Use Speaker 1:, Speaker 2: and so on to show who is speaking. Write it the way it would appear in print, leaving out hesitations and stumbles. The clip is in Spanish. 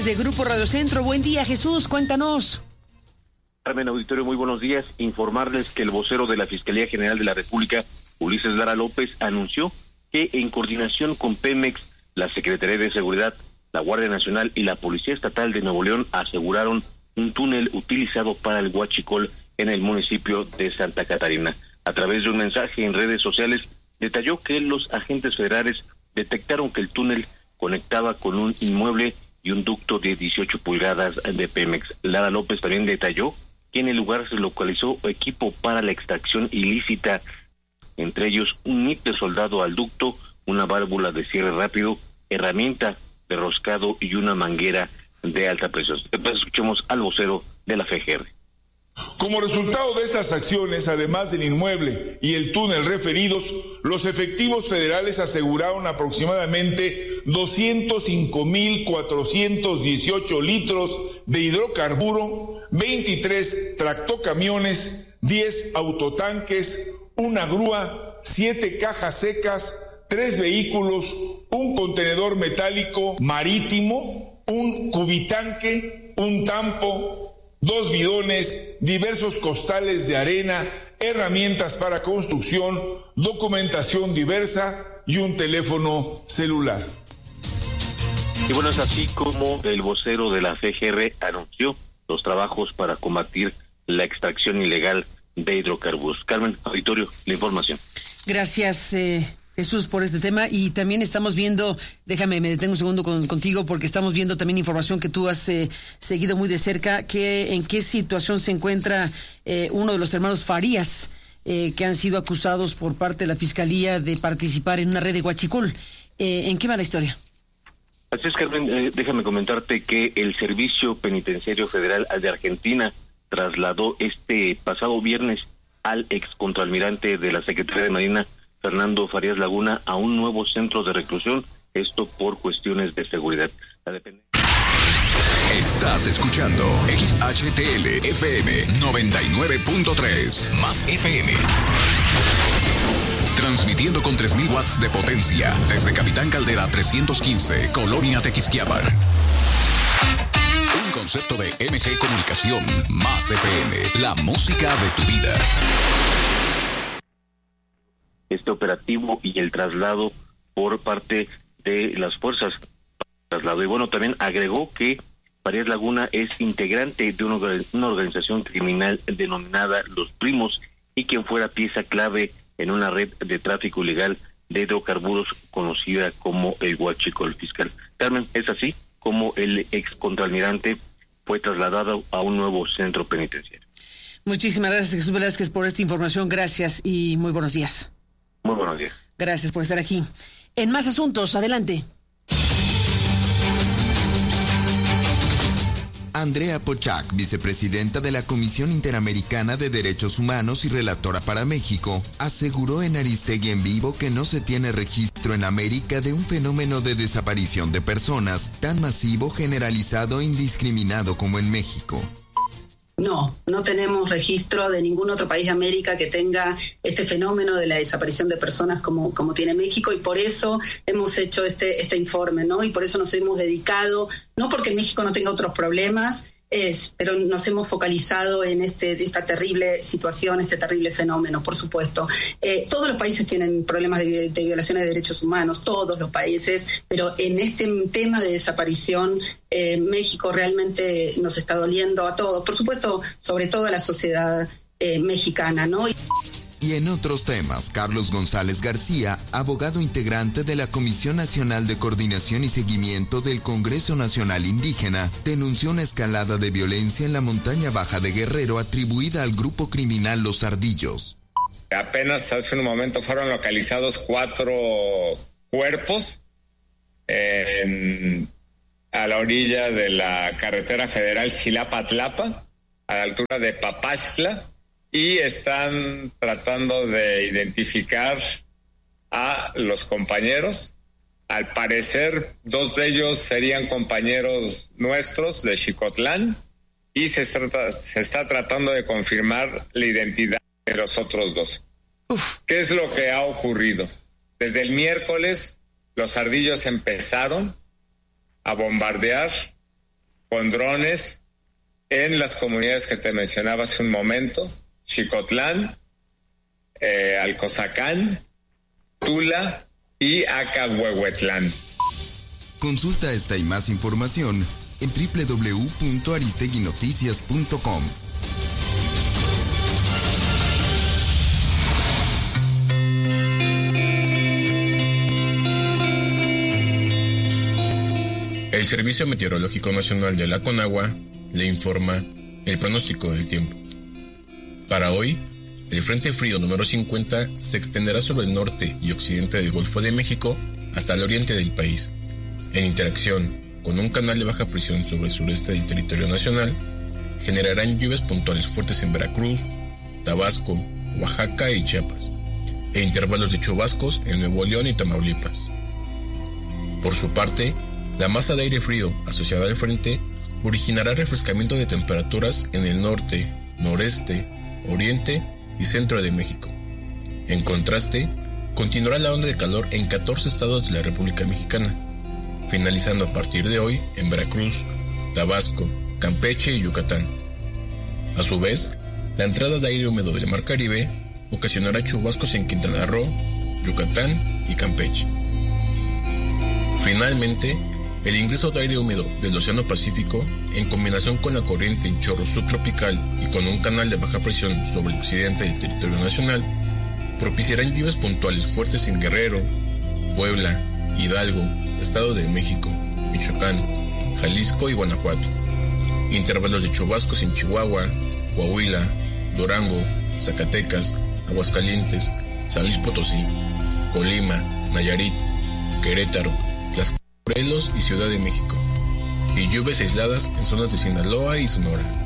Speaker 1: De Grupo Radio Centro, buen día, Jesús, cuéntanos.
Speaker 2: Carmen, auditorio, muy buenos días. Informarles que el vocero de la Fiscalía General de la República, Ulises Lara López, anunció que en coordinación con Pemex, la Secretaría de Seguridad, la Guardia Nacional y la Policía Estatal de Nuevo León aseguraron un túnel utilizado para el huachicol en el municipio de Santa Catarina. A través de un mensaje en redes sociales, detalló que los agentes federales detectaron que el túnel conectaba con un inmueble y un ducto de 18 pulgadas de Pemex. Lara López también detalló que en el lugar se localizó equipo para la extracción ilícita, entre ellos un níquel soldado al ducto, una válvula de cierre rápido, herramienta de roscado y una manguera de alta presión. Después escuchemos al vocero de la FGR.
Speaker 3: Como resultado de estas acciones, además del inmueble y el túnel referidos, los efectivos federales aseguraron aproximadamente 205,418 litros de hidrocarburo, 23 tractocamiones, 10 autotanques, una grúa, 7 cajas secas, 3 vehículos, un contenedor metálico marítimo, un cubitanque, un tampo, 2 bidones, diversos costales de arena, herramientas para construcción, documentación diversa y un teléfono celular.
Speaker 2: Y bueno, es así como el vocero de la FGR anunció los trabajos para combatir la extracción ilegal de hidrocarburos. Carmen, auditorio, la información.
Speaker 1: Gracias, Jesús, por este tema. Y también estamos viendo, me detengo un segundo contigo, porque estamos viendo también información que tú has seguido muy de cerca, que en qué situación se encuentra uno de los hermanos Farías, que han sido acusados por parte de la Fiscalía de participar en una red de huachicol. ¿En qué va la historia?
Speaker 2: Así es, Carmen, déjame comentarte que el Servicio Penitenciario Federal de Argentina trasladó este pasado viernes al excontralmirante de la Secretaría de Marina, Fernando Farías Laguna, a un nuevo centro de reclusión, esto por cuestiones de seguridad.
Speaker 4: Estás escuchando XHTL FM 99.3 más FM. Transmitiendo con 3,000 watts de potencia desde Capitán Caldera 315, Colonia Tequisquiapan. Un concepto de MG Comunicación más FM, la música de tu vida.
Speaker 2: Este operativo y el traslado por parte de las fuerzas. Y bueno, también agregó que Farías Laguna es integrante de una organización criminal denominada Los Primos y quien fuera pieza clave en una red de tráfico ilegal de hidrocarburos conocida como el huachicol fiscal. Carmen, es así como el excontralmirante fue trasladado a un nuevo centro penitenciario.
Speaker 1: Muchísimas gracias, Jesús Velázquez, por esta información. Gracias y muy buenos días.
Speaker 2: Muy buenos días.
Speaker 1: Gracias por estar aquí. En más asuntos, adelante.
Speaker 5: Andrea Pochac, vicepresidenta de la Comisión Interamericana de Derechos Humanos y relatora para México, aseguró en Aristegui en Vivo que no se tiene registro en América de un fenómeno de desaparición de personas tan masivo, generalizado e indiscriminado como en México.
Speaker 6: No tenemos registro de ningún otro país de América que tenga este fenómeno de la desaparición de personas como tiene México, y por eso hemos hecho este informe, ¿no? Y por eso nos hemos dedicado, no porque México no tenga otros problemas, pero nos hemos focalizado en esta terrible situación, este terrible fenómeno, por supuesto. Todos los países tienen problemas de violaciones de derechos humanos, todos los países, pero en este tema de desaparición, México realmente nos está doliendo a todos, por supuesto, sobre todo a la sociedad mexicana, ¿no?
Speaker 5: Y en otros temas, Carlos González García, abogado integrante de la Comisión Nacional de Coordinación y Seguimiento del Congreso Nacional Indígena, denunció una escalada de violencia en la montaña baja de Guerrero atribuida al grupo criminal Los Ardillos.
Speaker 7: Apenas hace un momento fueron localizados 4 cuerpos a la orilla de la carretera federal Chilapa-Tlapa, a la altura de Papachla, y están tratando de identificar a los compañeros. Al parecer, 2 de ellos serían compañeros nuestros de Xicotlán, y se está tratando de confirmar la identidad de los otros 2. ¿Qué es lo que ha ocurrido? Desde el miércoles, los ardillos empezaron a bombardear con drones en las comunidades que te mencionaba hace un momento: Xicotlán, Alcozacán, Tula y Acahuehuetlán.
Speaker 5: Consulta esta y más información en www.aristeguinoticias.com.
Speaker 8: El Servicio Meteorológico Nacional de la Conagua le informa el pronóstico del tiempo. Para hoy, el Frente Frío número 50 se extenderá sobre el norte y occidente del Golfo de México hasta el oriente del país. En interacción con un canal de baja presión sobre el sureste del territorio nacional, generarán lluvias puntuales fuertes en Veracruz, Tabasco, Oaxaca y Chiapas, e intervalos de chubascos en Nuevo León y Tamaulipas. Por su parte, la masa de aire frío asociada al frente originará refrescamiento de temperaturas en el norte, noreste, oriente y centro de México. En contraste, continuará la onda de calor en 14 estados de la República Mexicana, finalizando a partir de hoy en Veracruz, Tabasco, Campeche y Yucatán. A su vez, la entrada de aire húmedo del Mar Caribe ocasionará chubascos en Quintana Roo, Yucatán y Campeche. Finalmente, el ingreso de aire húmedo del Océano Pacífico, en combinación con la corriente en chorro subtropical y con un canal de baja presión sobre el occidente del territorio nacional, propiciarán lluvias puntuales fuertes en Guerrero, Puebla, Hidalgo, Estado de México, Michoacán, Jalisco y Guanajuato. Intervalos de chubascos en Chihuahua, Coahuila, Durango, Zacatecas, Aguascalientes, San Luis Potosí, Colima, Nayarit, Querétaro, Tlaxcala, Morelos y Ciudad de México, y lluvias aisladas en zonas de Sinaloa y Sonora.